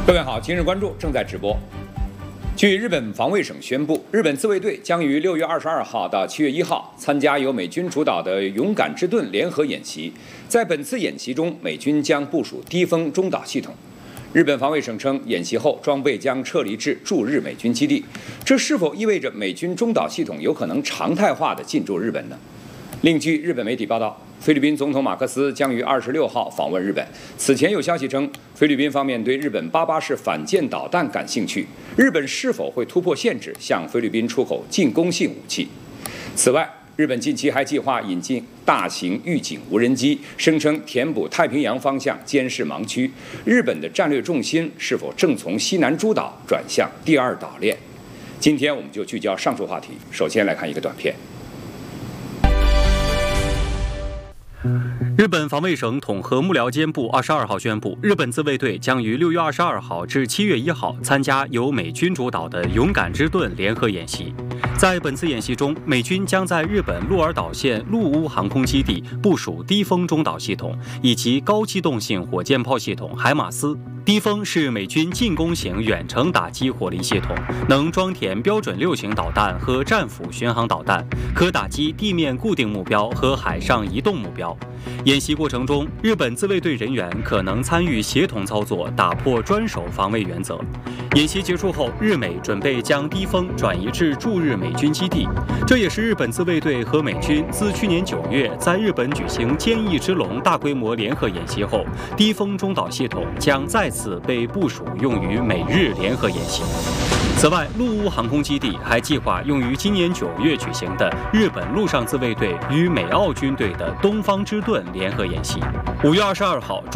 各位好，今日关注正在直播。据日本防卫省宣布，日本自卫队将于6月22号到7月1号参加由美军主导的“勇敢之盾”联合演习。在本次演习中，美军将部署低风中导系统。日本防卫省称，演习后装备将撤离至驻日美军基地。这是否意味着美军中导系统有可能常态化地进驻日本呢？另据日本媒体报道，菲律宾总统马克思将于26号访问日本。此前有消息称，菲律宾方面对日本88式反舰导弹感兴趣，日本是否会突破限制，向菲律宾出口进攻性武器？此外，日本近期还计划引进大型预警无人机，声称填补太平洋方向监视盲区。日本的战略重心是否正从西南诸岛转向第二岛链？今天我们就聚焦上述话题。首先来看一个短片。 日本防卫省统合幕僚监部22号宣布，日本自卫队将于6月22号至7月1号参加由美军主导的“勇敢之盾”联合演习。在本次演习中，美军将在日本鹿儿岛县陆屋航空基地部署低风中导系统以及高机动性火箭炮系统海马斯。低风是美军进攻型远程打击火力系统，能装填标准6型导弹和战斧巡航导弹，可打击地面固定目标和海上移动目标。演习过程中，日本自卫队人员可能参与协同操作，打破专守防卫原则。演习结束后，日美准备将低风转移至驻日美军基地，这也是日本自卫队和美军自去年9月在日本举行坚毅之龙大规模联合演习后，低风中导系统将再次被部署用于美日联合演习。此外，陆屋航空基地还计划用于今年9月举行的日本陆上自卫队与美澳军队的东方之盾联合演习。5月22号。